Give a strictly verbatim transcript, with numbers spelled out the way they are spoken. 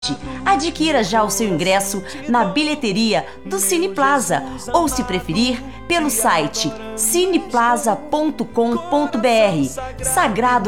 Adquira já o seu ingresso na bilheteria do Cine Plaza ou, se preferir, pelo site cineplaza ponto com ponto br. Sagrado